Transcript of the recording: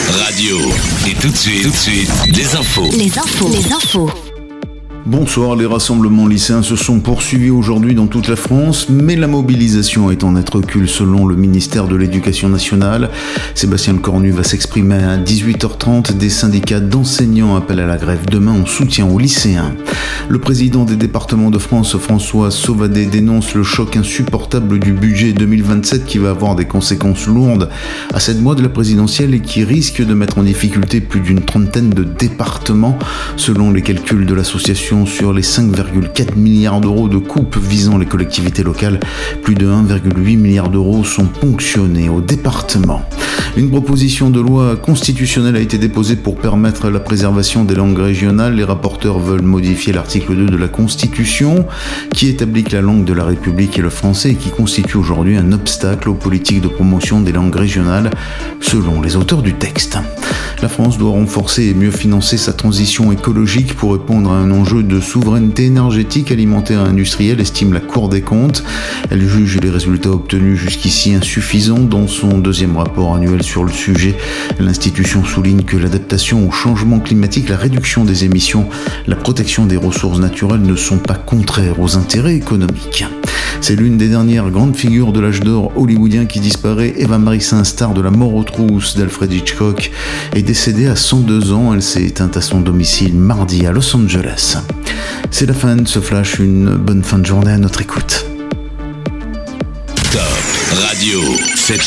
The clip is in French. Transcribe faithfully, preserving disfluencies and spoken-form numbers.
Radio. Et tout de suite, tout de suite, les infos. Les infos. Les infos. Bonsoir, les rassemblements lycéens se sont poursuivis aujourd'hui dans toute la France, mais la mobilisation est en net recul selon le ministère de l'Éducation nationale. Sébastien Lecornu va s'exprimer à dix-huit heures trente. Des syndicats d'enseignants appellent à la grève demain en soutien aux lycéens. Le président des départements de France, François Sauvadet, dénonce le choc insupportable du budget deux mille vingt-sept qui va avoir des conséquences lourdes à sept mois de la présidentielle et qui risque de mettre en difficulté plus d'une trentaine de départements. Selon les calculs de l'association, sur les cinq virgule quatre milliards d'euros de coupes visant les collectivités locales, plus de un virgule huit milliard d'euros sont ponctionnés au département. Une proposition de loi constitutionnelle a été déposée pour permettre la préservation des langues régionales. Les rapporteurs veulent modifier l'article deux de la Constitution qui établit que la langue de la République est le français et qui constitue aujourd'hui un obstacle aux politiques de promotion des langues régionales, selon les auteurs du texte. La France doit renforcer et mieux financer sa transition écologique pour répondre à un enjeu de souveraineté énergétique, alimentaire et industrielle, estime la Cour des comptes. Elle juge les résultats obtenus jusqu'ici insuffisants. Dans son deuxième rapport annuel sur le sujet, l'institution souligne que l'adaptation au changement climatique, la réduction des émissions, la protection des ressources naturelles ne sont pas contraires aux intérêts économiques. C'est l'une des dernières grandes figures de l'âge d'or hollywoodien qui disparaît. Eva Marisin, star de La Mort aux trousses d'Alfred Hitchcock, est décédée à cent deux ans. Elle s'est éteinte à son domicile mardi à Los Angeles. C'est la fin de ce flash, une bonne fin de journée à notre écoute. Top Radio, c'est